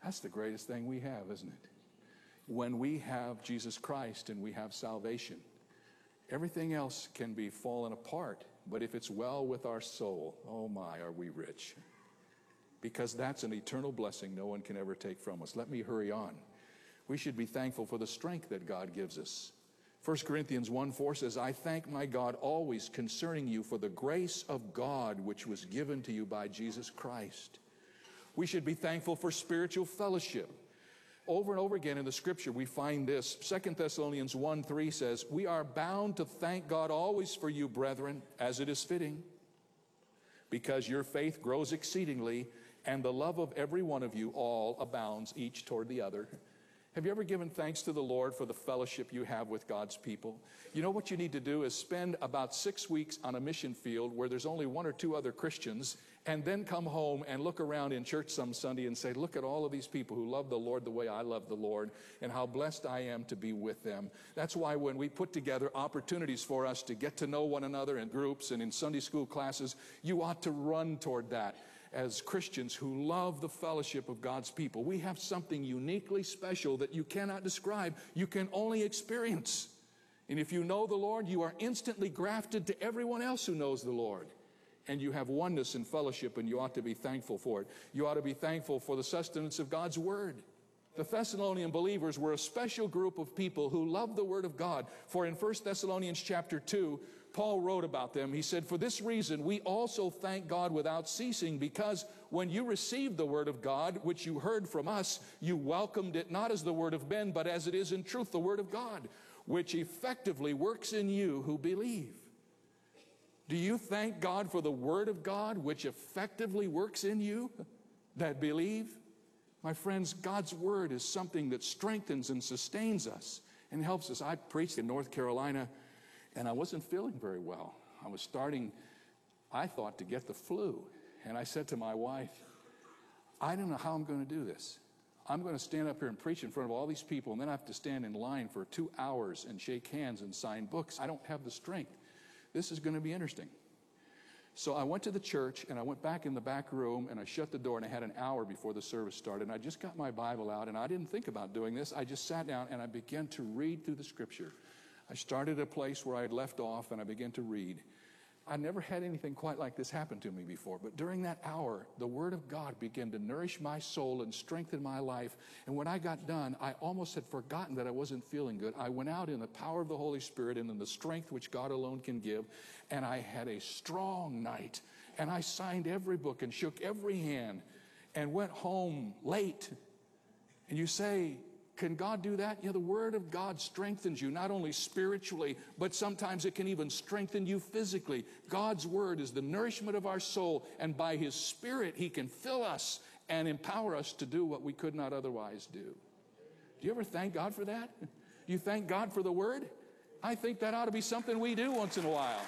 That's the greatest thing we have, isn't it? When we have Jesus Christ and we have salvation, everything else can be fallen apart. But if it's well with our soul, oh my, are we rich. Because that's an eternal blessing no one can ever take from us. Let me hurry on. We should be thankful for the strength that God gives us. 1 Corinthians 1:4 says, I thank my God always concerning you for the grace of God which was given to you by Jesus Christ. We should be thankful for spiritual fellowship. Over and over again in the scripture we find this. 2 Thessalonians 1:3 says, we are bound to thank God always for you, brethren, as it is fitting, because your faith grows exceedingly, and the love of every one of you all abounds each toward the other. Have you ever given thanks to the Lord for the fellowship you have with God's people? You know what you need to do is spend about 6 weeks on a mission field where there's only 1 or 2 other Christians, and then come home and look around in church some Sunday and say, look at all of these people who love the Lord the way I love the Lord, and how blessed I am to be with them. That's why when we put together opportunities for us to get to know one another in groups and in Sunday school classes, you ought to run toward that. As Christians who love the fellowship of God's people, we have something uniquely special that you cannot describe. You can only experience. And if you know the Lord, you are instantly grafted to everyone else who knows the Lord. And you have oneness and fellowship, and you ought to be thankful for it. You ought to be thankful for the sustenance of God's Word. The Thessalonian believers were a special group of people who loved the Word of God. For in 1 Thessalonians chapter 2, Paul wrote about them. He said, for this reason we also thank God without ceasing, because when you received the Word of God, which you heard from us, you welcomed it not as the word of men, but as it is in truth the Word of God, which effectively works in you who believe. Do you thank God for the Word of God, which effectively works in you that believe? My friends, God's Word is something that strengthens and sustains us and helps us. I preached in North Carolina, and I wasn't feeling very well. I was starting, I thought, to get the flu. And I said to my wife, I don't know how I'm going to do this. I'm going to stand up here and preach in front of all these people, and then I have to stand in line for 2 hours and shake hands and sign books. I don't have the strength. This is going to be interesting. So I went to the church, and I went back in the back room, and I shut the door, and I had an hour before the service started. And I just got my Bible out, and I didn't think about doing this. I just sat down, and I began to read through the Scripture. I started at a place where I had left off, and I began to read. I never had anything quite like this happen to me before, but during that hour, the Word of God began to nourish my soul and strengthen my life. And when I got done, I almost had forgotten that I wasn't feeling good. I went out in the power of the Holy Spirit and in the strength which God alone can give, and I had a strong night. And I signed every book and shook every hand and went home late. And you say, can God do that? Yeah, the Word of God strengthens you, not only spiritually, but sometimes it can even strengthen you physically. God's Word is the nourishment of our soul, and by His Spirit, He can fill us and empower us to do what we could not otherwise do. Do you ever thank God for that? You thank God for the Word? I think that ought to be something we do once in a while.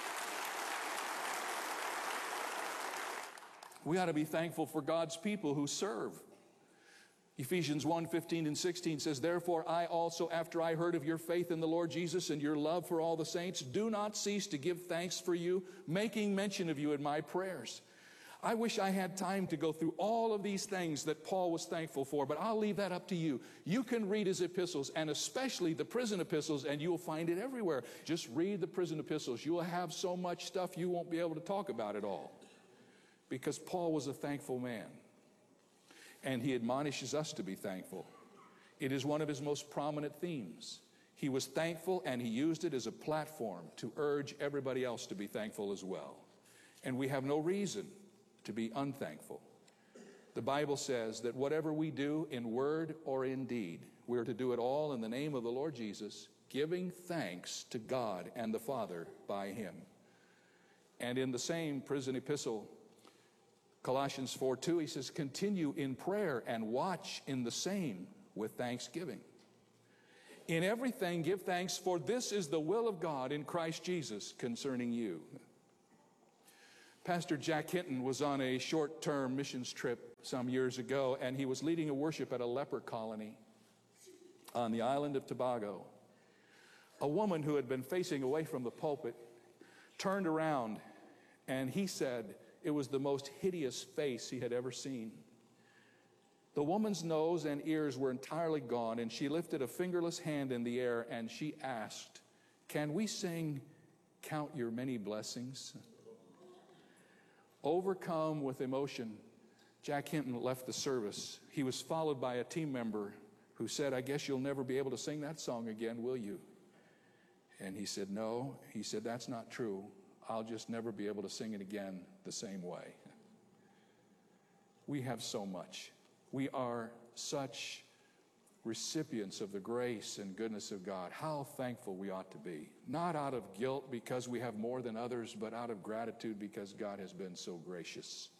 We ought to be thankful for God's people who serve. Ephesians 1:15 and 16 says, therefore I also, after I heard of your faith in the Lord Jesus and your love for all the saints, do not cease to give thanks for you, making mention of you in my prayers. I wish I had time to go through all of these things that Paul was thankful for, but I'll leave that up to you. You can read his epistles, and especially the prison epistles, and you'll find it everywhere. Just read the prison epistles. You'll have so much stuff you won't be able to talk about it all. Because Paul was a thankful man. And he admonishes us to be thankful. It is one of his most prominent themes. He was thankful, and he used it as a platform to urge everybody else to be thankful as well. And we have no reason to be unthankful. The Bible says that whatever we do in word or in deed, we're to do it all in the name of the Lord Jesus, giving thanks to God and the Father by Him. And in the same prison epistle, Colossians 4:2, he says, continue in prayer and watch in the same with thanksgiving. In everything give thanks, for this is the will of God in Christ Jesus concerning you. Pastor Jack Hinton was on a short-term missions trip some years ago, and he was leading a worship at a leper colony on the island of Tobago. A woman who had been facing away from the pulpit turned around, and he said it was the most hideous face he had ever seen. The The woman's nose and ears were entirely gone, and she lifted a fingerless hand in the air, and she asked, "Can we sing, 'Count Your Many Blessings'?" Overcome with emotion, Jack Hinton left the service. He was followed by a team member who said, "I guess you'll never be able to sing that song again, will you?" And he said, "No." He said, "That's not true. I'll just never be able to sing it again the same way." We have so much. We are such recipients of the grace and goodness of God. How thankful we ought to be. Not out of guilt because we have more than others, but out of gratitude because God has been so gracious.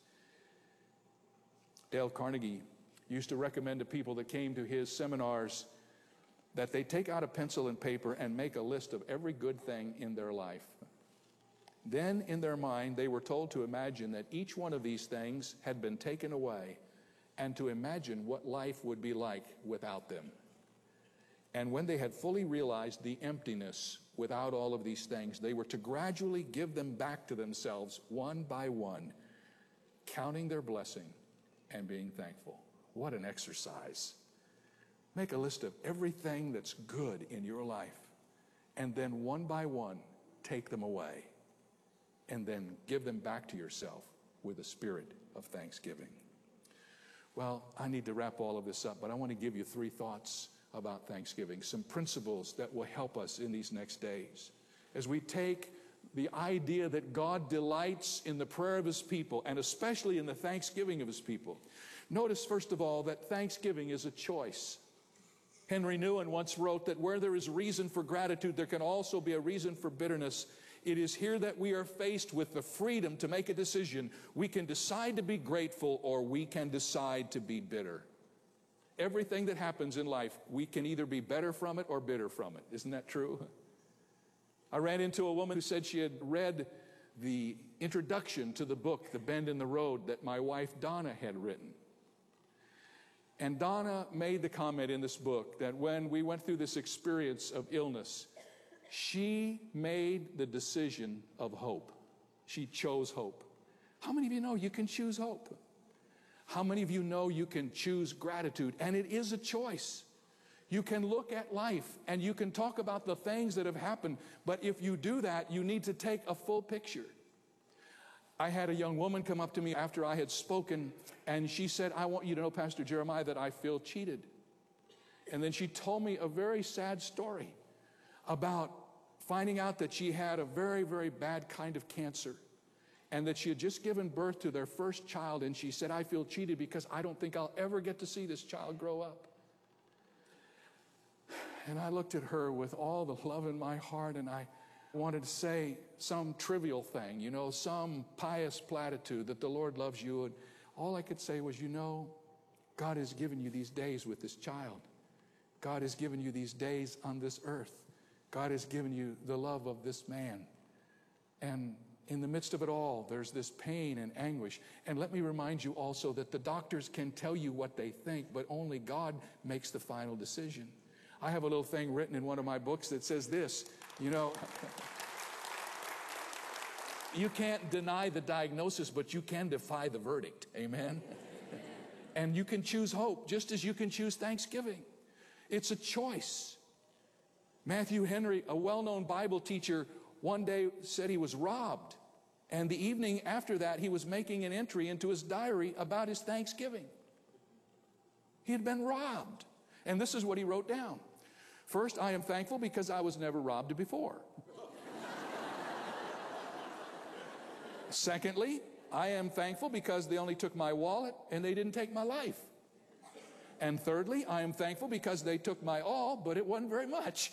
Dale Carnegie used to recommend to people that came to his seminars that they take out a pencil and paper and make a list of every good thing in their life. Then in their mind, they were told to imagine that each one of these things had been taken away and to imagine what life would be like without them. And when they had fully realized the emptiness without all of these things, they were to gradually give them back to themselves one by one, counting their blessing and being thankful. What an exercise. Make a list of everything that's good in your life, and then one by one, take them away, and then give them back to yourself with a spirit of thanksgiving. Well, I need to wrap all of this up, but I want to give you 3 thoughts about Thanksgiving, some principles that will help us in these next days. As we take the idea that God delights in the prayer of his people, and especially in the thanksgiving of his people. Notice, first of all, that thanksgiving is a choice. Henry Nouwen once wrote that where there is reason for gratitude, there can also be a reason for bitterness. It is here that we are faced with the freedom to make a decision. We can decide to be grateful, or we can decide to be bitter. Everything that happens in life, we can either be better from it or bitter from it. Isn't that true? I ran into a woman who said she had read the introduction to the book, The Bend in the Road, that my wife Donna had written. And Donna made the comment in this book that when we went through this experience of illness, she made the decision of hope. She chose hope. How many of you know you can choose hope? How many of you know you can choose gratitude? And it is a choice. You can look at life and you can talk about the things that have happened, but if you do that, you need to take a full picture. I had a young woman come up to me after I had spoken, and she said, "I want you to know, Pastor Jeremiah, that I feel cheated." And then she told me a very sad story about finding out that she had a very, very bad kind of cancer, and that she had just given birth to their first child, and she said, "I feel cheated because I don't think I'll ever get to see this child grow up." And I looked at her with all the love in my heart, and I wanted to say some trivial thing, some pious platitude that the Lord loves you. And all I could say was, God has given you these days with this child. God has given you these days on this earth. God has given you the love of this man. And in the midst of it all, there's this pain and anguish. And let me remind you also that the doctors can tell you what they think, but only God makes the final decision. I have a little thing written in one of my books that says this, you can't deny the diagnosis, but you can defy the verdict. Amen? And you can choose hope just as you can choose thanksgiving. It's a choice. Matthew Henry, a well-known Bible teacher, one day said he was robbed. And the evening after that, he was making an entry into his diary about his Thanksgiving. He had been robbed. And this is what he wrote down. "First, I am thankful because I was never robbed before. Secondly, I am thankful because they only took my wallet and they didn't take my life. And thirdly, I am thankful because they took my all, but it wasn't very much.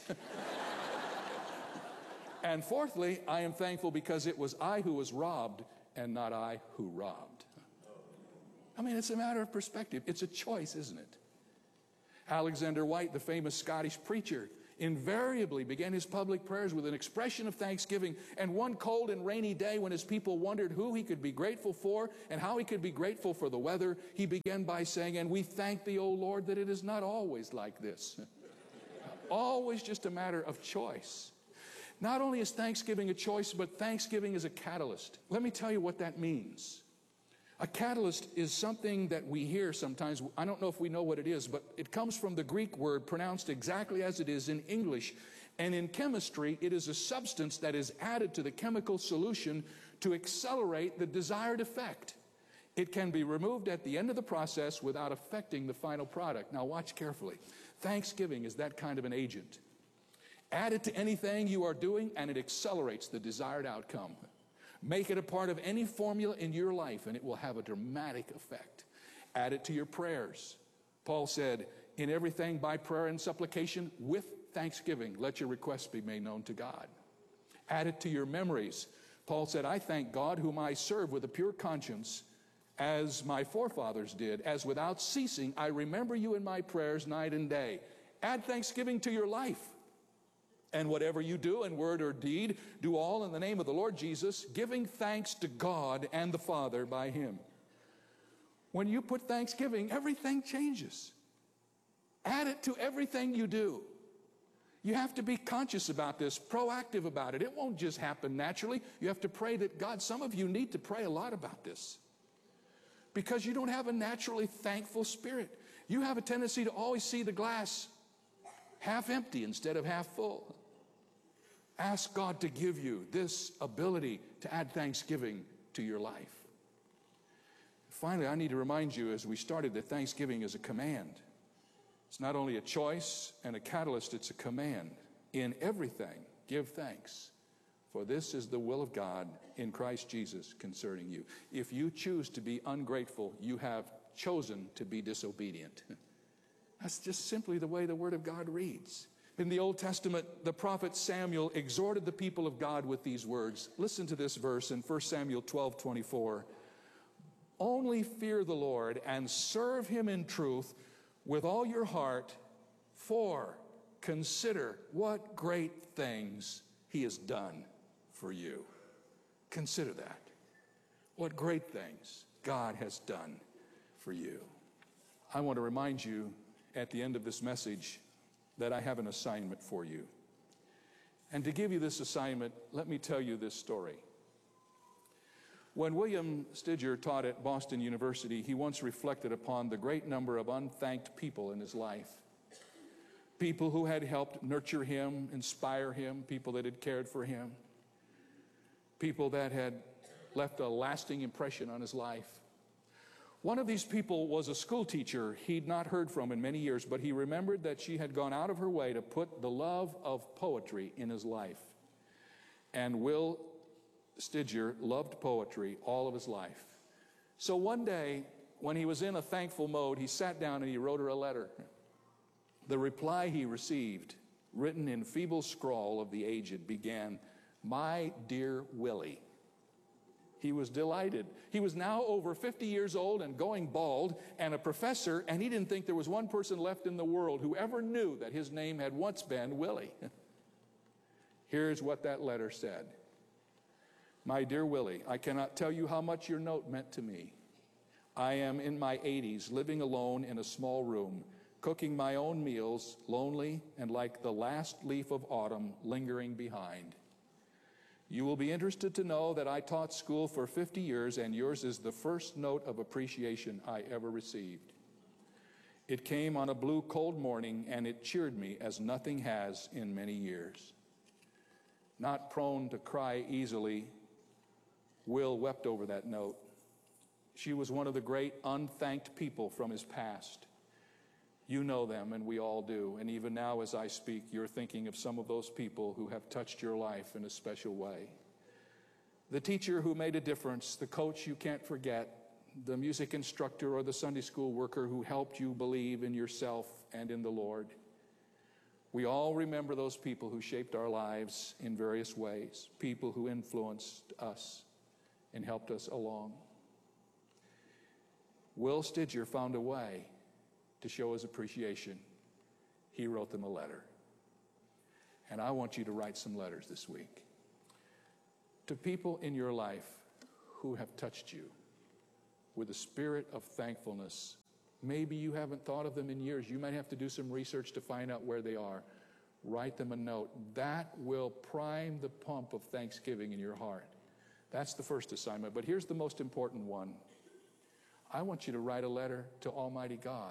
And fourthly, I am thankful because it was I who was robbed and not I who robbed." I mean, it's a matter of perspective. It's a choice, isn't it? Alexander White, the famous Scottish preacher, invariably began his public prayers with an expression of thanksgiving. And one cold and rainy day, when his people wondered who he could be grateful for and how he could be grateful for the weather, he began by saying, "And we thank thee, O Lord, that it is not always like this." Always just a matter of choice. Not only is thanksgiving a choice, but thanksgiving is a catalyst. Let me tell you what that means. A catalyst is something that we hear sometimes. I don't know if we know what it is, but it comes from the Greek word pronounced exactly as it is in English. And in chemistry, it is a substance that is added to the chemical solution to accelerate the desired effect. It can be removed at the end of the process without affecting the final product. Now watch carefully. Thanksgiving is that kind of an agent. Add it to anything you are doing and it accelerates the desired outcome. Make it a part of any formula in your life and it will have a dramatic effect. Add it to your prayers. Paul said, in everything by prayer and supplication with thanksgiving, let your requests be made known to God. Add it to your memories. Paul said, I thank God whom I serve with a pure conscience, as my forefathers did, as without ceasing I remember you in my prayers night and day. Add thanksgiving to your life. And whatever you do in word or deed, do all in the name of the Lord Jesus, giving thanks to God and the Father by him. When you put thanksgiving, everything changes. Add it to everything you do. You have to be conscious about this, proactive about it. It won't just happen naturally. You have to pray that God, some of you need to pray a lot about this, because you don't have a naturally thankful spirit. You have a tendency to always see the glass half empty instead of half full. Ask God to give you this ability to add thanksgiving to your life. Finally, I need to remind you, as we started, that thanksgiving is a command. It's not only a choice and a catalyst, it's a command. In everything, give thanks, for this is the will of God in Christ Jesus concerning you. If you choose to be ungrateful, you have chosen to be disobedient. That's just simply the way the Word of God reads. In the Old Testament, the prophet Samuel exhorted the people of God with these words. Listen to this verse in 1 Samuel 12:24. Only fear the Lord and serve him in truth with all your heart, for consider what great things he has done for you. Consider that. What great things God has done for you. I want to remind you at the end of this message that I have an assignment for you. And to give you this assignment, let me tell you this story. When William Stidger taught at Boston University, he once reflected upon the great number of unthanked people in his life. People who had helped nurture him, inspire him, people that had cared for him, people that had left a lasting impression on his life. One of these people was a school teacher he'd not heard from in many years, but he remembered that she had gone out of her way to put the love of poetry in his life. And Will Stidger loved poetry all of his life. So one day, when he was in a thankful mode, he sat down and he wrote her a letter. The reply he received, written in feeble scrawl of the aged, began, "My dear Willie." He was delighted. He was now over 50 years old and going bald and a professor, and he didn't think there was one person left in the world who ever knew that his name had once been Willie. Here's what that letter said. "My dear Willie, I cannot tell you how much your note meant to me. I am in my 80s, living alone in a small room, cooking my own meals, lonely and like the last leaf of autumn lingering behind. You will be interested to know that I taught school for 50 years, and yours is the first note of appreciation I ever received. It came on a blue, cold morning, and it cheered me as nothing has in many years." Not prone to cry easily, Will wept over that note. She was one of the great unthanked people from his past. You know them, and we all do. And even now as I speak, you're thinking of some of those people who have touched your life in a special way. The teacher who made a difference, the coach you can't forget, the music instructor or the Sunday school worker who helped you believe in yourself and in the Lord. We all remember those people who shaped our lives in various ways, people who influenced us and helped us along. Will Stidger found a way to show his appreciation. He wrote them a letter. And I want you to write some letters this week to people in your life who have touched you with a spirit of thankfulness. Maybe you haven't thought of them in years. You might have to do some research to find out where they are. Write them a note. That will prime the pump of thanksgiving in your heart. That's the first assignment. But here's the most important one. I want you to write a letter to Almighty God.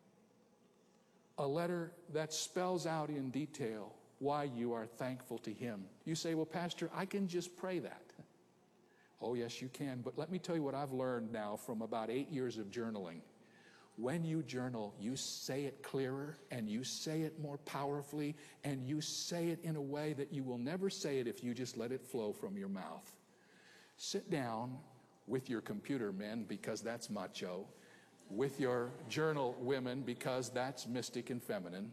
A letter that spells out in detail why you are thankful to Him. You say, well, Pastor, I can just pray that. Oh, yes, you can. But let me tell you what I've learned now from about 8 years of journaling. When you journal, you say it clearer, and you say it more powerfully, and you say it in a way that you will never say it if you just let it flow from your mouth. Sit down with your computer men, because that's macho, with your journal women, because that's mystic and feminine,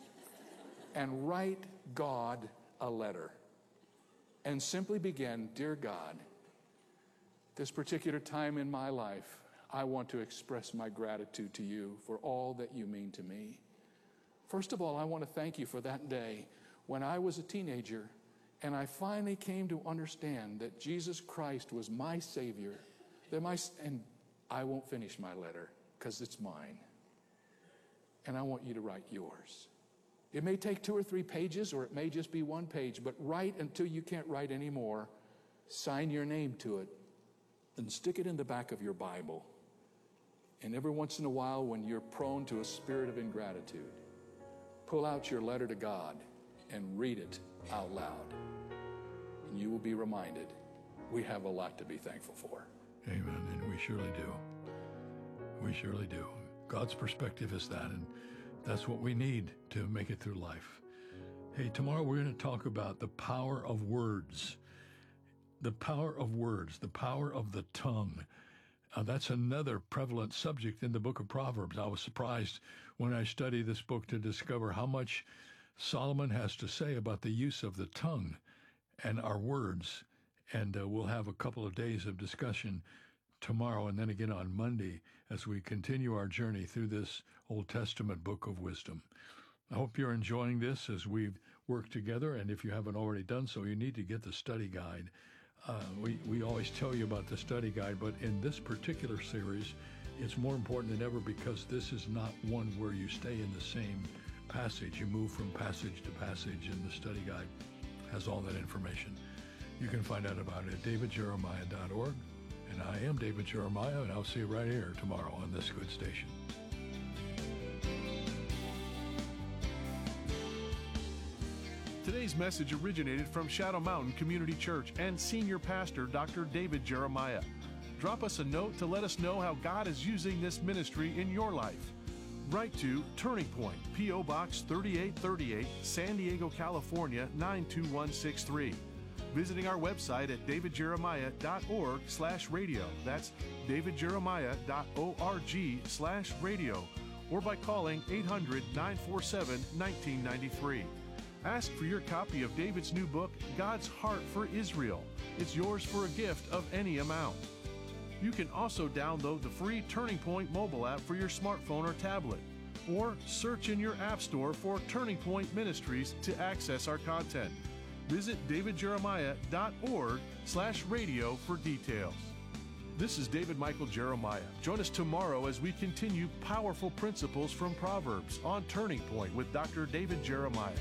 and write God a letter. And simply begin, dear God, this particular time in my life, I want to express my gratitude to you for all that you mean to me. First of all, I want to thank you for that day when I was a teenager and I finally came to understand that Jesus Christ was my Savior. And I won't finish my letter because it's mine. And I want you to write yours. It may take 2 or 3 pages, or it may just be 1 page, but write until you can't write anymore. Sign your name to it and stick it in the back of your Bible. And every once in a while, when you're prone to a spirit of ingratitude, pull out your letter to God and read it out loud. And you will be reminded we have a lot to be thankful for. Amen. And we surely do. We surely do. God's perspective is that, and that's what we need to make it through life. Hey, tomorrow we're going to talk about the power of words. The power of words, the power of the tongue. That's another prevalent subject in the book of Proverbs. I was surprised when I studied this book to discover how much Solomon has to say about the use of the tongue and our words. And we'll have a couple of days of discussion tomorrow and then again on Monday as we continue our journey through this Old Testament book of wisdom. I hope you're enjoying this as we've worked together. And if you haven't already done so, you need to get the study guide. We always tell you about the study guide, but in this particular series, it's more important than ever because this is not one where you stay in the same passage. You move from passage to passage, and the study guide has all that information. You can find out about it at davidjeremiah.org. And I am David Jeremiah, and I'll see you right here tomorrow on this good station. Today's message originated from Shadow Mountain Community Church and Senior Pastor Dr. David Jeremiah. Drop us a note to let us know how God is using this ministry in your life. Write to Turning Point, P.O. Box 3838, San Diego, California 92163. Visiting our website at davidjeremiah.org/radio. That's davidjeremiah.org/radio. Or by calling 800-947-1993. Ask for your copy of David's new book, God's Heart for Israel. It's yours for a gift of any amount. You can also download the free Turning Point mobile app for your smartphone or tablet. Or search in your app store for Turning Point Ministries to access our content. Visit davidjeremiah.org/radio for details. This is David Michael Jeremiah. Join us tomorrow as we continue powerful principles from Proverbs on Turning Point with Dr. David Jeremiah.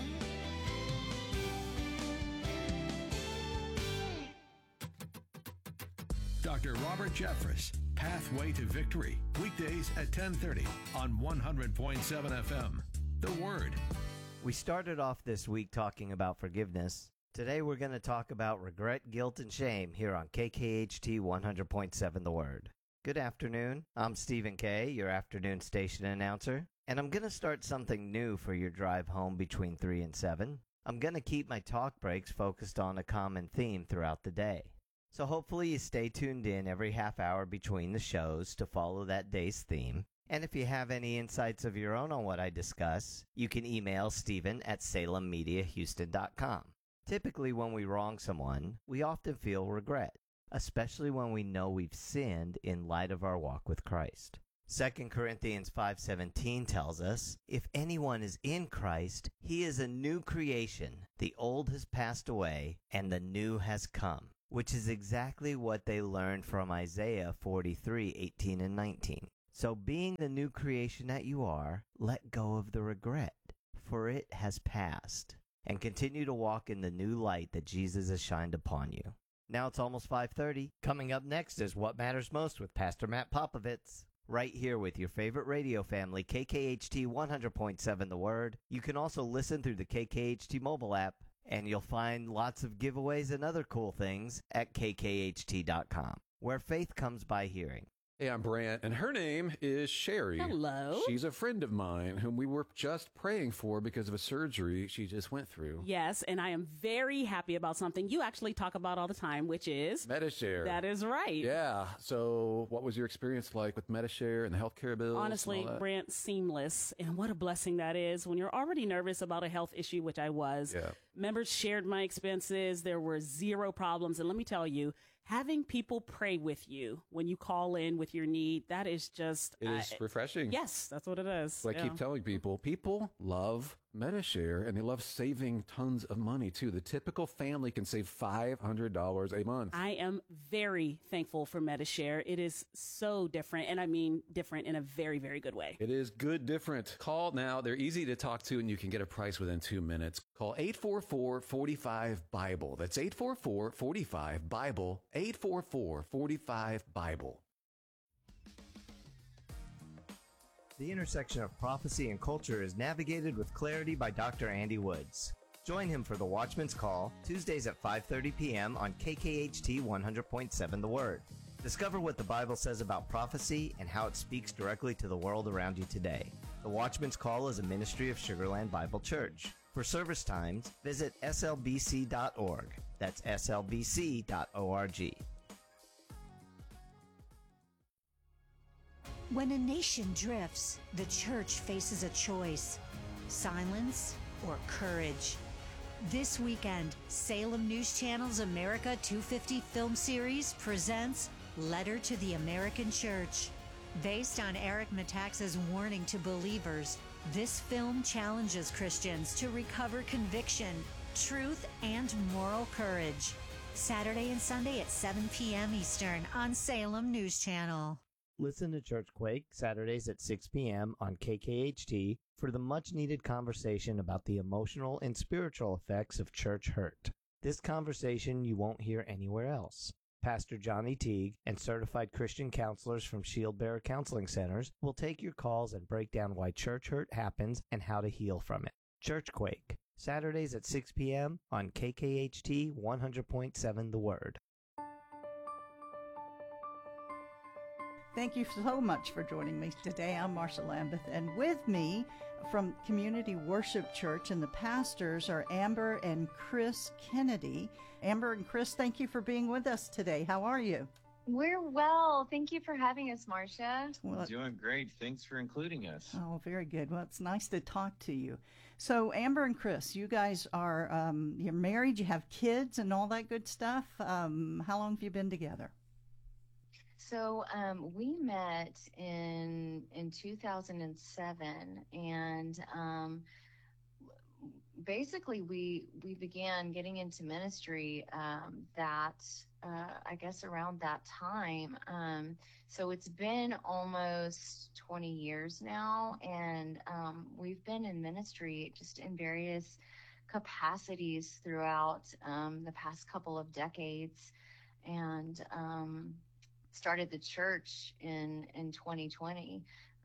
Dr. Robert Jeffress, Pathway to Victory, weekdays at 10:30 on 100.7 FM. The Word. We started off this week talking about forgiveness. Today we're going to talk about regret, guilt, and shame here on KKHT 100.7 The Word. Good afternoon. I'm Stephen Kay, your afternoon station announcer, and I'm going to start something new for your drive home between 3 and 7. I'm going to keep my talk breaks focused on a common theme throughout the day. So hopefully you stay tuned in every half hour between the shows to follow that day's theme. And if you have any insights of your own on what I discuss, you can email Stephen at SalemMediaHouston.com. Typically when we wrong someone, we often feel regret, especially when we know we've sinned in light of our walk with Christ. 2 Corinthians 5:17 tells us, if anyone is in Christ, he is a new creation. The old has passed away, and the new has come, which is exactly what they learned from Isaiah 43:18 and 19. So being the new creation that you are, let go of the regret, for it has passed, and continue to walk in the new light that Jesus has shined upon you. Now it's almost 5:30. Coming up next is What Matters Most with Pastor Matt Popovits. Right here with your favorite radio family, KKHT 100.7 The Word. You can also listen through the KKHT mobile app, and you'll find lots of giveaways and other cool things at kkht.com, where faith comes by hearing. Hey, I'm Brant, and her name is Sherry. Hello. She's a friend of mine whom we were just praying for because of a surgery she just went through. Yes, and I am very happy about something you actually talk about all the time, which is Medi-Share. That is right. Yeah. So what was your experience like with Medi-Share and the healthcare bills? Honestly, and all that? Brant, seamless. And what a blessing that is when you're already nervous about a health issue, which I was. Yeah. Members shared my expenses. There were zero problems. And let me tell you, having people pray with you when you call in with your need, that is just... It is refreshing. Yes, that's what it is. So I Yeah. keep telling people love Medi-Share, and they love saving tons of money, too. The typical family can save $500 a month. I am very thankful for Medi-Share. It is so different, and I mean different in a very, very good way. It is good different. Call now. They're easy to talk to, and you can get a price within 2 minutes. Call 844-45-BIBLE. That's 844-45-BIBLE. 844-45-BIBLE. The intersection of prophecy and culture is navigated with clarity by Dr. Andy Woods. Join him for the Watchman's Call, Tuesdays at 5:30 p.m. on KKHT 100.7 The Word. Discover what the Bible says about prophecy and how it speaks directly to the world around you today. The Watchman's Call is a ministry of Sugarland Bible Church. For service times, visit slbc.org. That's slbc.org. When a nation drifts, the church faces a choice: silence or courage. This weekend, Salem News Channel's America 250 film series presents Letter to the American Church. Based on Eric Metaxas' warning to believers, this film challenges Christians to recover conviction, truth, and moral courage. Saturday and Sunday at 7 p.m. Eastern on Salem News Channel. Listen to Churchquake Saturdays at 6 p.m. on KKHT for the much-needed conversation about the emotional and spiritual effects of church hurt. This conversation you won't hear anywhere else. Pastor Johnny Teague and certified Christian counselors from Shield Bearer Counseling Centers will take your calls and break down why church hurt happens and how to heal from it. Churchquake, Saturdays at 6 p.m. on KKHT 100.7 The Word. Thank you so much for joining me today. I'm Marsha Lambeth, and with me from Community Worship Church and the pastors are Amber and Chris Kennedy. Amber and Chris, thank you for being with us today. How are you? We're well. Thank you for having us, Marsha. Well, doing great. Thanks for including us. Oh, very good. Well, it's nice to talk to you. So, Amber and Chris, you guys are you're married, you have kids and all that good stuff. How long have you been together? So we met in 2007, and basically we began getting into ministry I guess around that time. So it's been almost 20 years now, and we've been in ministry just in various capacities throughout the past couple of decades, and started the church in 2020.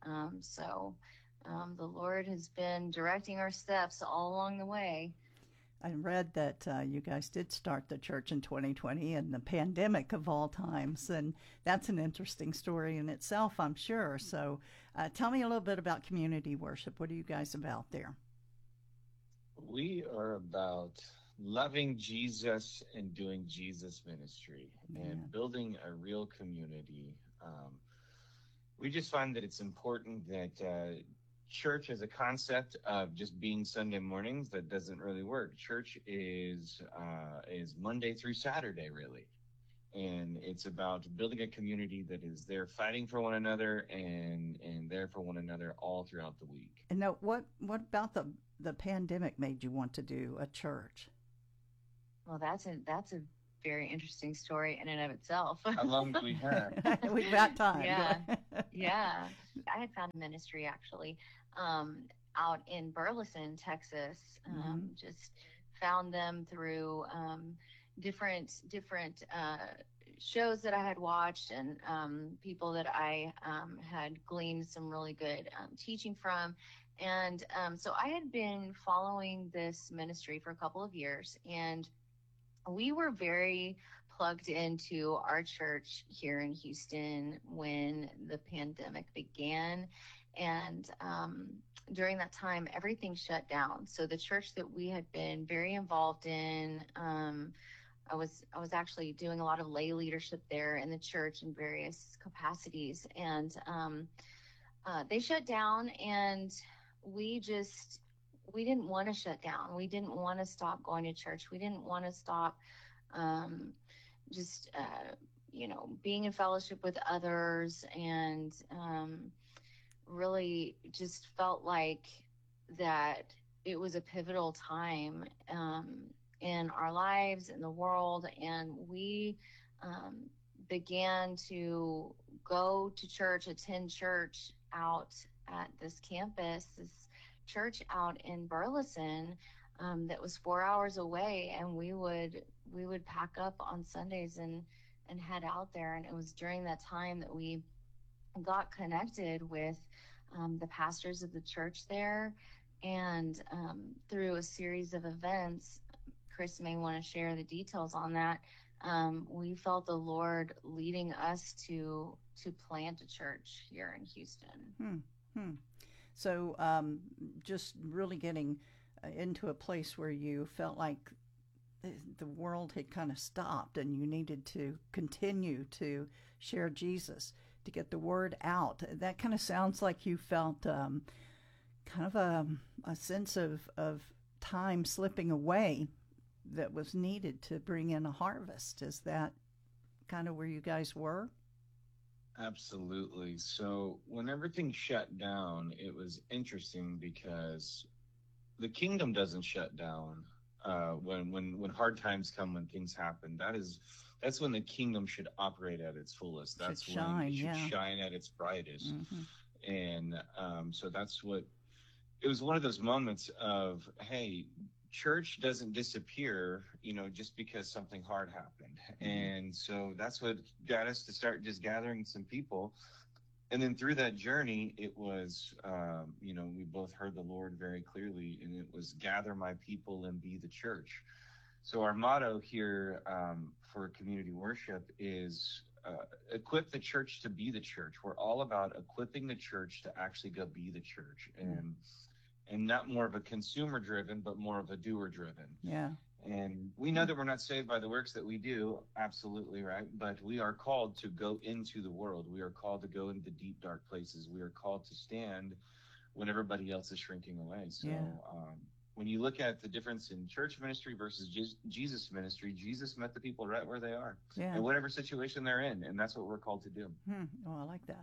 The Lord has been directing our steps all along the way. I read that you guys did start the church in 2020 in the pandemic of all times, and that's an interesting story in itself, I'm sure. So tell me a little bit about community worship. What are you guys about there? We are about loving Jesus and doing Jesus ministry and building a real community. We just find that it's important that church as a concept of just being Sunday mornings, that doesn't really work. Church is Monday through Saturday, really. And it's about building a community that is there fighting for one another and there for one another all throughout the week. And now, what about the pandemic made you want to do a church? Well, that's a very interesting story in and of itself. How long do we have? We've got time. Yeah. I had found a ministry actually out in Burleson, Texas. Just found them through different shows that I had watched, and people that I had gleaned some really good teaching from. And so I had been following this ministry for a couple of years, and we were very plugged into our church here in Houston when the pandemic began. And during that time, everything shut down. So the church that we had been very involved in, I was actually doing a lot of lay leadership there in the church in various capacities. And they shut down, and we didn't want to shut down. We didn't want to stop going to church. We didn't want to stop being in fellowship with others, and really just felt like that it was a pivotal time in our lives, in the world. And we began to go to church, attend church out at this campus, this church out in Burleson, that was 4 hours away. And we would pack up on Sundays and head out there. And it was during that time that we got connected with the pastors of the church there. And through a series of events, Chris may want to share the details on that, we felt the Lord leading us to plant a church here in Houston. So just really getting into a place where you felt like the world had kind of stopped and you needed to continue to share Jesus, to get the word out. That kind of sounds like you felt kind of a sense of time slipping away that was needed to bring in a harvest. Is that kind of where you guys were? Absolutely. So when everything shut down, it was interesting because the kingdom doesn't shut down when hard times come, when things happen. That's when the kingdom should operate at its fullest. That's when it should shine at its brightest. Mm-hmm. And so that's what it was. One of those moments of, hey, church doesn't disappear, just because something hard happened. Mm-hmm. And so that's what got us to start just gathering some people. And then through that journey, it was, we both heard the Lord very clearly, and it was gather my people and be the church. So our motto here for community worship is equip the church to be the church. We're all about equipping the church to actually go be the church. And not more of a consumer driven, but more of a doer driven. Yeah. And we know that we're not saved by the works that we do. Absolutely right. But we are called to go into the world. We are called to go into the deep, dark places. We are called to stand when everybody else is shrinking away. So when you look at the difference in church ministry versus Jesus ministry, Jesus met the people right where they are, in whatever situation they're in. And that's what we're called to do. Oh, I like that.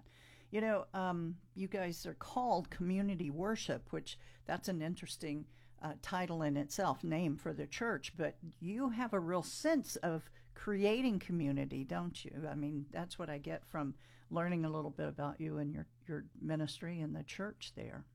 You guys are called community worship, which that's an interesting title in itself, name for the church. But you have a real sense of creating community, don't you? I mean, that's what I get from learning a little bit about you and your ministry and the church there.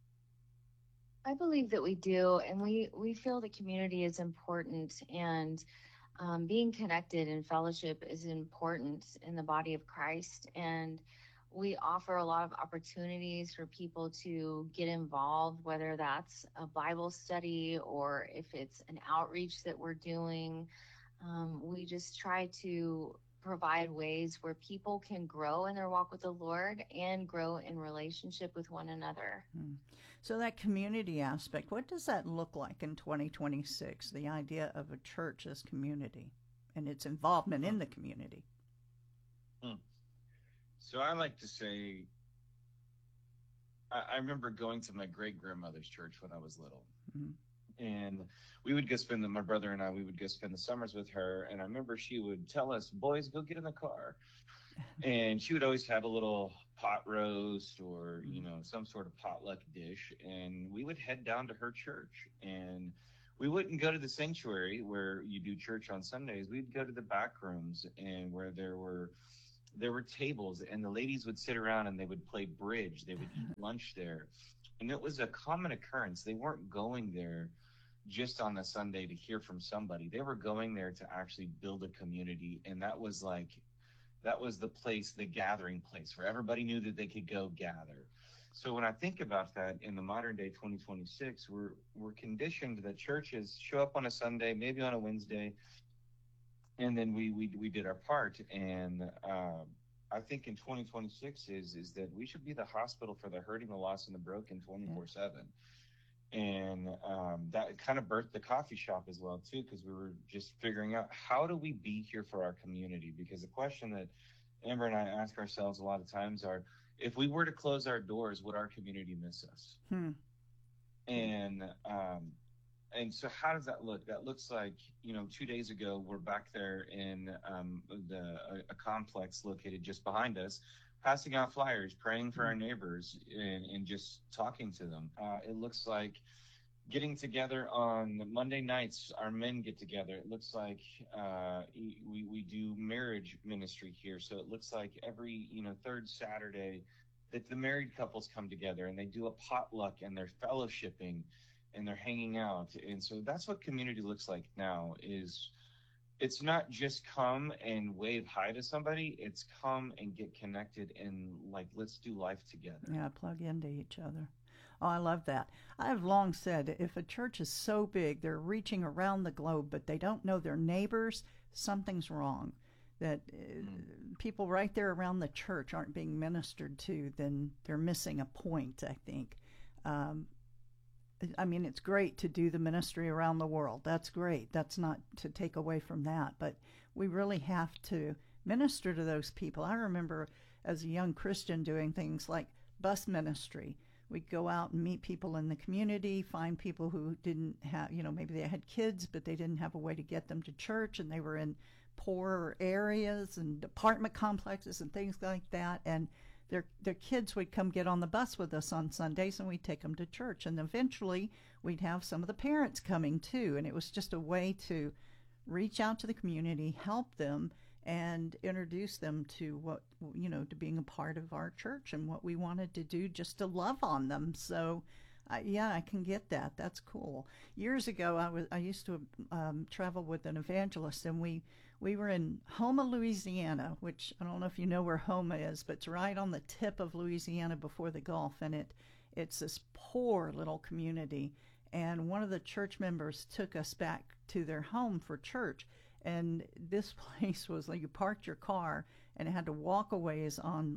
I believe that we do, and we feel the community is important, and being connected in fellowship is important in the body of Christ. And we offer a lot of opportunities for people to get involved, whether that's a Bible study or if it's an outreach that we're doing. We just try to provide ways where people can grow in their walk with the Lord and grow in relationship with one another. So that community aspect, what does that look like in 2026, the idea of a church as community and its involvement in the community? So I like to say, I remember going to my great-grandmother's church when I was little. Mm-hmm. And we would go my brother and I, we would go spend the summers with her. And I remember she would tell us, boys, go get in the car. And she would always have a little pot roast or, some sort of potluck dish. And we would head down to her church. And we wouldn't go to the sanctuary where you do church on Sundays. We'd go to the back rooms, and where there were tables, and the ladies would sit around and they would play bridge. They would eat lunch there. And it was a common occurrence. They weren't going there just on a Sunday to hear from somebody. They were going there to actually build a community, and that was the place, the gathering place where everybody knew that they could go gather. So when I think about that in the modern day 2026, we're conditioned that churches show up on a Sunday, maybe on a Wednesday, and then we did our part. And I think in 2026 is that we should be the hospital for the hurting, the lost, and the broken 24/7. And that kind of birthed the coffee shop as well too, because we were just figuring out, how do we be here for our community? Because the question that Amber and I ask ourselves a lot of times are, if we were to close our doors, would our community miss us? And so how does that look? That looks like, 2 days ago, we're back there in a complex located just behind us, passing out flyers, praying for our neighbors, and just talking to them. It looks like getting together on Monday nights, our men get together. It looks like we do marriage ministry here. So it looks like every third Saturday that the married couples come together and they do a potluck and they're fellowshipping and they're hanging out. And so that's what community looks like now. It's not just come and wave hi to somebody. It's come and get connected and let's do life together. Yeah, plug into each other. Oh, I love that. I've long said, if a church is so big, they're reaching around the globe, but they don't know their neighbors, something's wrong. That people right there around the church aren't being ministered to, then they're missing a point, I think. I mean, it's great to do the ministry around the world. That's great. That's not to take away from that. But we really have to minister to those people. I remember as a young Christian doing things like bus ministry. We'd go out and meet people in the community, find people who didn't have, maybe they had kids, but they didn't have a way to get them to church, and they were in poorer areas and apartment complexes and things like that. And their kids would come get on the bus with us on Sundays, and we'd take them to church. And eventually we'd have some of the parents coming too. And it was just a way to reach out to the community, help them, and introduce them to what, to being a part of our church and what we wanted to do, just to love on them. So I can get that. That's cool. Years ago, I used to travel with an evangelist, and we were in Houma, Louisiana, which I don't know if you know where Houma is, but it's right on the tip of Louisiana before the Gulf, and it's this poor little community. And one of the church members took us back to their home for church, and this place was like you parked your car and it had to walk a ways on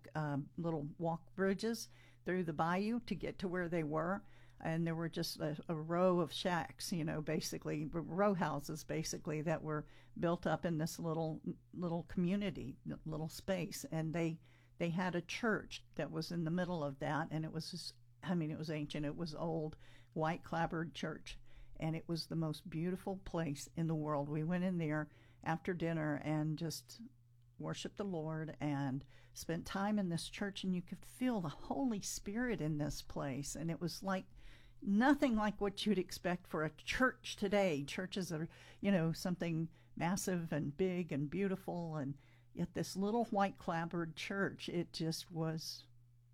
little walk bridges through the bayou to get to where they were. And there were just a row of shacks, basically row houses, basically, that were built up in this little community, little space. And they had a church that was in the middle of that, and it was just, it was ancient. It was old, white clapboard church, and it was the most beautiful place in the world. We went in there after dinner and just worshiped the Lord and spent time in this church, and you could feel the Holy Spirit in this place. And it was like nothing like what you'd expect for a church today. Churches are, something massive and big and beautiful, and yet this little white clapboard church, it was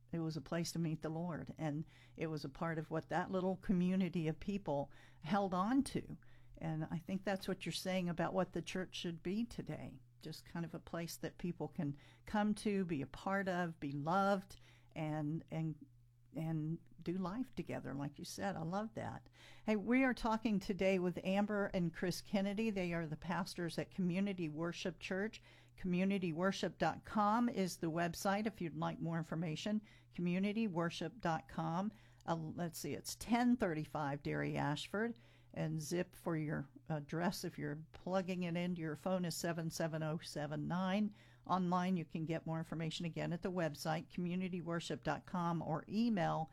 a place to meet the Lord, and it was a part of what that little community of people held on to. And I think that's what you're saying about what the church should be today. Just kind of a place that people can come to, be a part of, be loved, and do life together, like you said. I love that. Hey, we are talking today with Amber and Chris Kennedy. They are the pastors at Community Worship Church. CommunityWorship.com is the website if you'd like more information. CommunityWorship.com. Let's see, it's 1035 Dairy Ashford. And zip for your address, if you're plugging it into your phone, is 77079. Online, you can get more information again at the website, communityworship.com, or email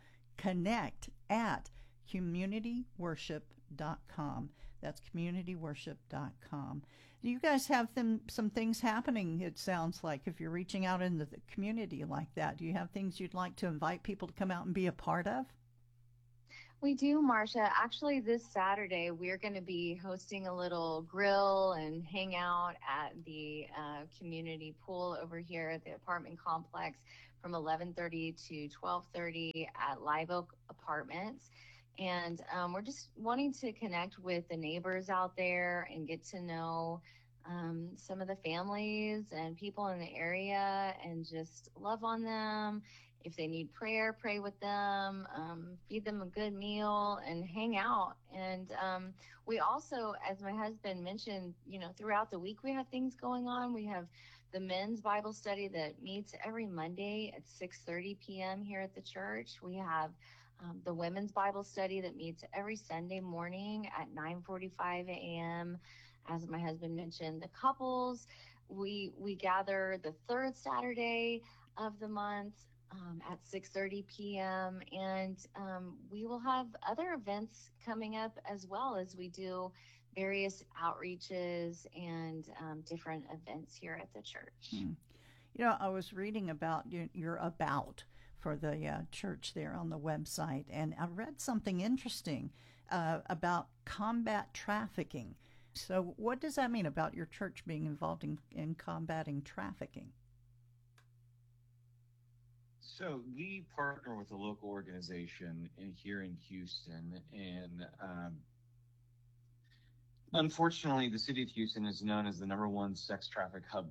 connect@communityworship.com. That's communityworship.com. Do you guys have some things happening, it sounds like, if you're reaching out into the community like that? Do you have things you'd like to invite people to come out and be a part of? We do, Marcia. Actually, this Saturday, we're going to be hosting a little grill and hangout at the community pool over here at the apartment complex from 11:30 to 12:30 at Live Oak Apartments. And we're just wanting to connect with the neighbors out there and get to know some of the families and people in the area and just love on them. If they need prayer, pray with them, feed them a good meal, and hang out. And we also, as my husband mentioned, throughout the week we have things going on. We have the men's Bible study that meets every Monday at 6:30 p.m. here at the church. We have the women's Bible study that meets every Sunday morning at 9:45 a.m. As my husband mentioned, the couples, we gather the third Saturday of the month at 6:30 p.m. And we will have other events coming up as well as we do various outreaches and different events here at the church. I was reading about your about for the church there on the website, and I read something interesting about combat trafficking. So what does that mean about your church being involved in combating trafficking? So we partner with a local organization here in Houston, and unfortunately, the city of Houston is known as the #1 sex traffic hub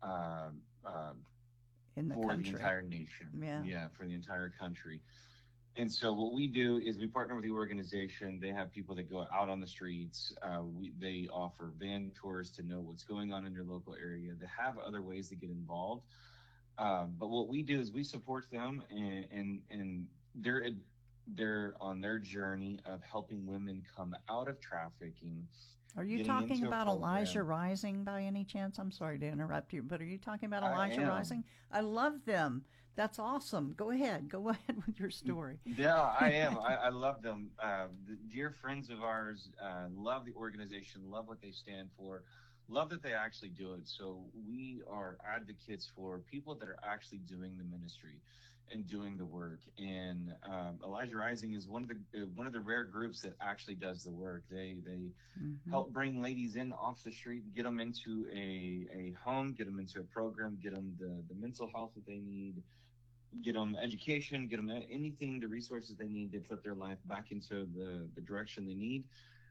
in the for country. the entire nation. Yeah, for the entire country. And so what we do is we partner with the organization. They have people that go out on the streets. They offer van tours to know what's going on in your local area. They have other ways to get involved. But what we do is we support them, and they're on their journey of helping women come out of trafficking. Are you talking about Elijah Rising by any chance? I'm sorry to interrupt you, but are you talking about Elijah Rising? I love them. That's awesome. Go ahead with your story. Yeah, I am. I love them. The dear friends of ours love the organization, love what they stand for, love that they actually do it. So we are advocates for people that are actually doing the ministry and doing the work. And Elijah Rising is one of the rare groups that actually does the work. They help bring ladies in off the street, get them into a home, get them into a program, get them the mental health that they need, get them education, get them anything, the resources they need to put their life back into the direction they need.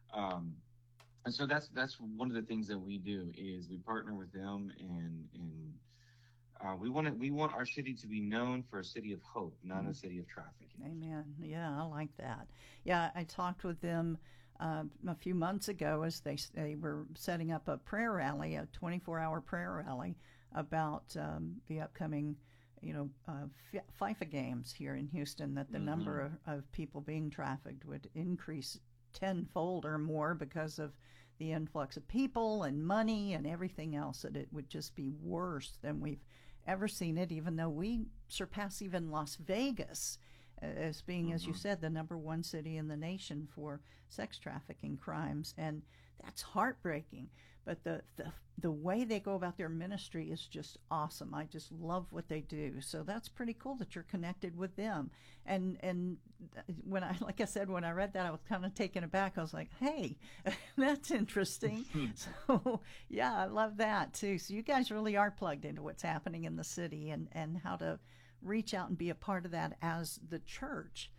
And so that's one of the things that we do is we partner with them, and we want our city to be known for a city of hope, not a city of trafficking. Amen. Yeah, I like that. Yeah, I talked with them a few months ago as they were setting up a prayer rally, a 24-hour prayer rally about the upcoming FIFA games here in Houston, that the number of people being trafficked would increase tenfold or more because of the influx of people and money and everything else, that it would just be worse than we've ever seen it, even though we surpass even Las Vegas as being, as you said, the #1 city in the nation for sex trafficking crimes. And that's heartbreaking. But the way they go about their ministry is just awesome. I just love what they do. So that's pretty cool that you're connected with them. And when I read that, I was kind of taken aback. I was like, hey, that's interesting. So yeah, I love that too. So you guys really are plugged into what's happening in the city and how to reach out and be a part of that as the church.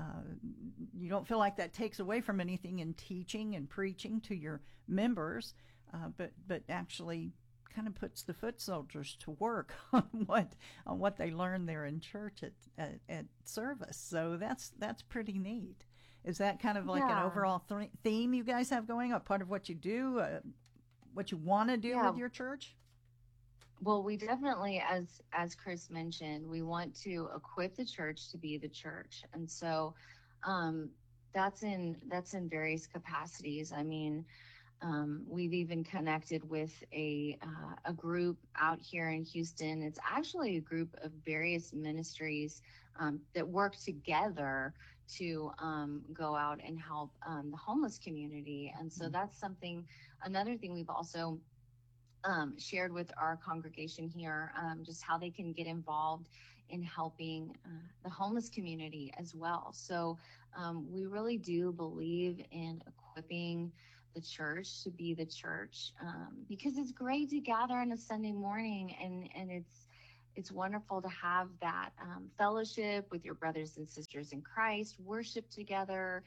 You don't feel like that takes away from anything in teaching and preaching to your members, but actually kind of puts the foot soldiers to work on what they learn there in church at service. So that's pretty neat. Is that kind of like an overall theme you guys have going on, part of what you do, what you want to do with your church? Well, we definitely, as Chris mentioned, we want to equip the church to be the church. And so that's in various capacities. I mean, we've even connected with a group out here in Houston. It's actually a group of various ministries that work together to go out and help the homeless community. And so that's another thing we've also shared with our congregation here, just how they can get involved in helping the homeless community as well. So we really do believe in equipping the church to be the church, because it's great to gather on a Sunday morning and it's wonderful to have that fellowship with your brothers and sisters in Christ, worship together,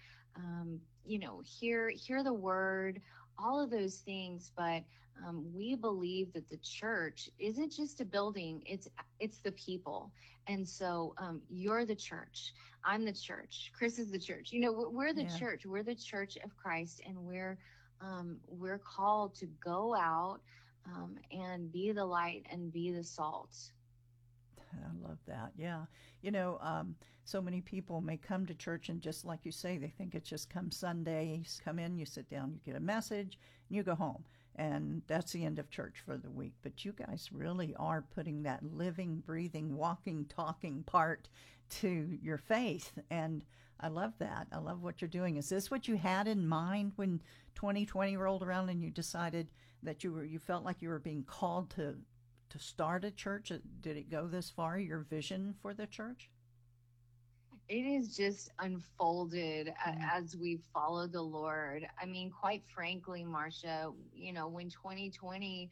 hear the word, all of those things. But we believe that the church isn't just a building, it's the people. And so you're the church, I'm the church, Chris is the church. We're the church. We're the church of Christ, and we're called to go out and be the light and be the salt. I love that. Yeah. So many people may come to church and just like you say, they think it's just come Sunday, you come in, you sit down, you get a message, and you go home. And that's the end of church for the week. But you guys really are putting that living, breathing, walking, talking part to your faith. And I love that. I love what you're doing. Is this what you had in mind when 2020 rolled around and you decided that you felt like you were being called to start a church? Did it go this far, your vision for the church? It is just unfolded as we follow the Lord. I mean, quite frankly, Marcia, when 2020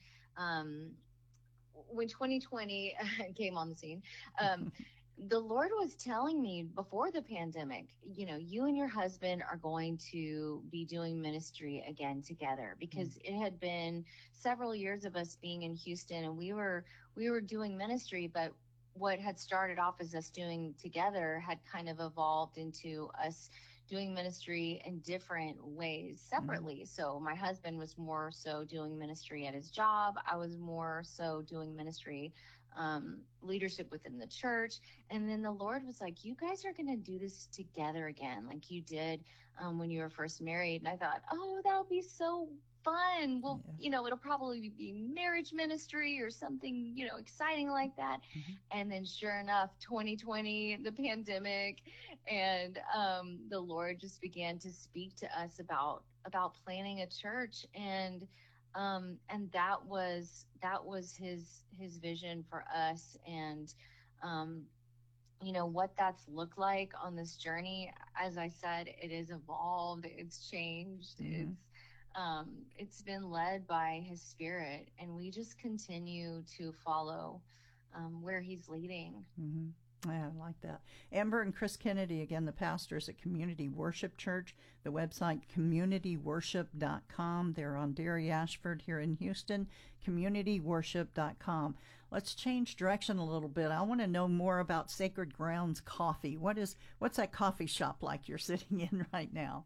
came on the scene, the Lord was telling me before the pandemic, you and your husband are going to be doing ministry again together, because it had been several years of us being in Houston, and we were doing ministry, but what had started off as us doing together had kind of evolved into us doing ministry in different ways separately. So my husband was more so doing ministry at his job. I was more so doing ministry, leadership within the church. And then the Lord was like, you guys are going to do this together again, like you did when you were first married. And I thought, oh, that would be so fun. Well, it'll probably be marriage ministry or something, exciting like that. And then sure enough, 2020, the pandemic, and the Lord just began to speak to us about planning a church. And that was his vision for us. And, what that's looked like on this journey, as I said, it has evolved, it's changed, it's been led by his Spirit, and we just continue to follow where he's leading. Yeah, I like that. Amber and Chris Kennedy, again, the pastors at Community Worship Church, the website communityworship.com. They're on Dairy Ashford here in Houston, communityworship.com. Let's change direction a little bit. I want to know more about Sacred Grounds Coffee. What's that coffee shop like you're sitting in right now?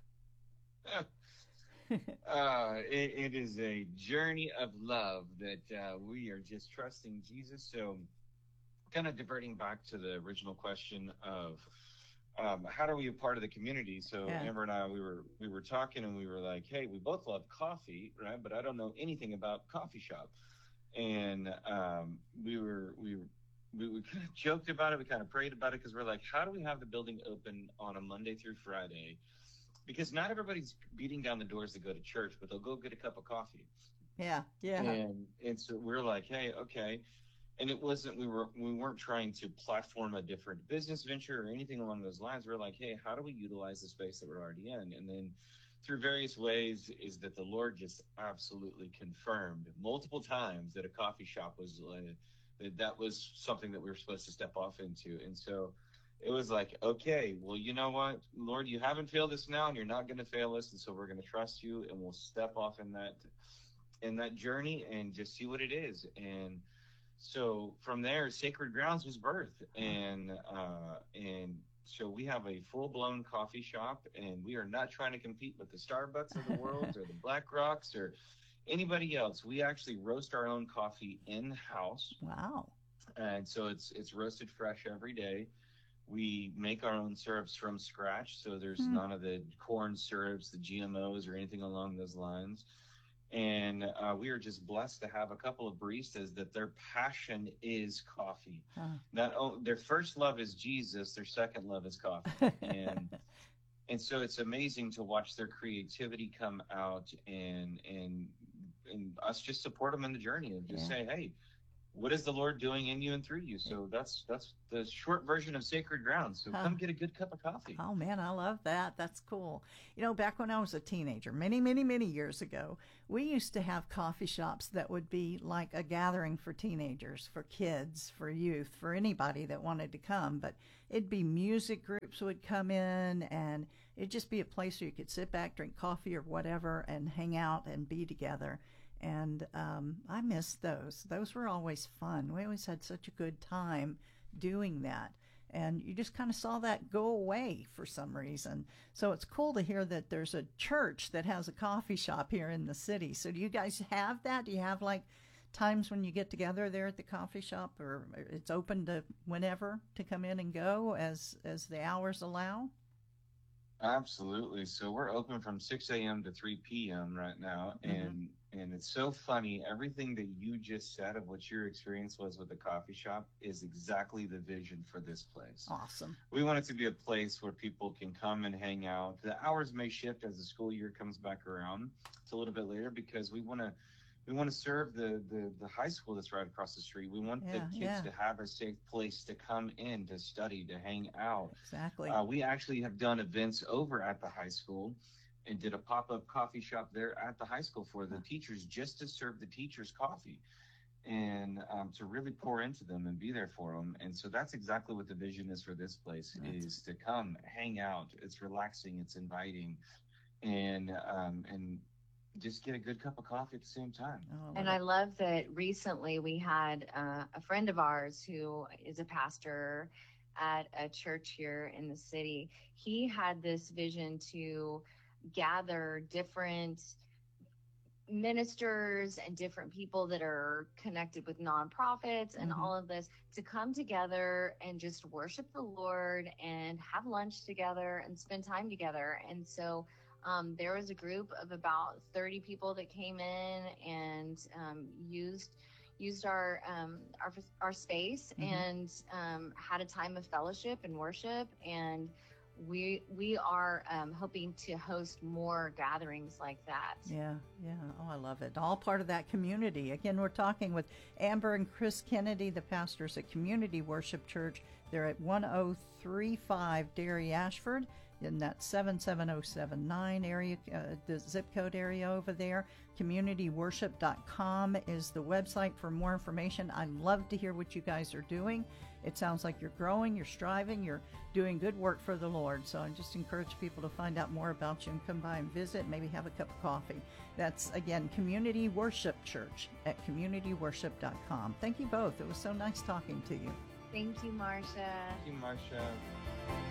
It is a journey of love that we are just trusting Jesus. So kind of diverting back to the original question of how are we a part of the community? So Amber and I, we were talking, and we were like, hey, we both love coffee, right? But I don't know anything about coffee shop. And we kind of joked about it. We kind of prayed about it, because we're like, how do we have the building open on a Monday through Friday? Because not everybody's beating down the doors to go to church, but they'll go get a cup of coffee. Yeah. And so we're like, hey, okay. And it wasn't, we weren't trying to platform a different business venture or anything along those lines. We're like, hey, how do we utilize the space that we're already in? And then through various ways is that the Lord just absolutely confirmed multiple times that a coffee shop was that was something that we were supposed to step off into. And so it was like, okay, well, you know what, Lord, you haven't failed us now, and you're not going to fail us. And so we're going to trust you, and we'll step off in that journey and just see what it is. And so from there, Sacred Grounds was birthed. And so we have a full-blown coffee shop, and we are not trying to compete with the Starbucks of the world or the Black Rocks or anybody else. We actually roast our own coffee in-house. Wow. And so it's roasted fresh every day. We make our own syrups from scratch, so there's none of the corn syrups, the GMOs, or anything along those lines. And we are just blessed to have a couple of baristas that their passion is coffee. Their first love is Jesus, their second love is coffee. And so it's amazing to watch their creativity come out, and us just support them in the journey and just say, hey, what is the Lord doing in you and through you? So that's the short version of Sacred Ground. So come get a good cup of coffee. Oh man, I love that. That's cool. Back when I was a teenager, many, many, many years ago, we used to have coffee shops that would be like a gathering for teenagers, for kids, for youth, for anybody that wanted to come. But it'd be music groups would come in, and it'd just be a place where you could sit back, drink coffee or whatever, and hang out and be together. And I miss those. Those were always fun. We always had such a good time doing that. And you just kind of saw that go away for some reason. So it's cool to hear that there's a church that has a coffee shop here in the city. So do you guys have that? Do you have like times when you get together there at the coffee shop, or it's open to whenever to come in and go as the hours allow? Absolutely. So we're open from 6 a.m. to 3 p.m. right now. And it's so funny. Everything that you just said of what your experience was with the coffee shop is exactly the vision for this place. Awesome. We want it to be a place where people can come and hang out. The hours may shift as the school year comes back around. It's a little bit later because we want to serve the high school that's right across the street. We want the kids to have a safe place to come in, to study, to hang out. Exactly. We actually have done events over at the high school and did a pop-up coffee shop there at the high school for the teachers, just to serve the teachers coffee and to really pour into them and be there for them. And so that's exactly what the vision is for this place, is to come, hang out. It's relaxing, it's inviting, and just get a good cup of coffee at the same time. And I love that recently we had a friend of ours who is a pastor at a church here in the city. He had this vision to gather different ministers and different people that are connected with nonprofits and all of this to come together and just worship the Lord and have lunch together and spend time together. And so there was a group of about 30 people that came in and used our space and had a time of fellowship and worship. And we are hoping to host more gatherings like that. Yeah. Oh, I love it. All part of that community. Again, we're talking with Amber and Chris Kennedy, the pastors at Community Worship Church. They're at 1035 Dairy Ashford in that 77079 area, the zip code area over there. CommunityWorship.com is the website for more information. I love to hear what you guys are doing. It sounds like you're growing, you're striving, you're doing good work for the Lord. So I just encourage people to find out more about you and come by and visit, maybe have a cup of coffee. That's, again, Community Worship Church at CommunityWorship.com. Thank you both. It was so nice talking to you. Thank you, Marcia. Thank you, Marcia.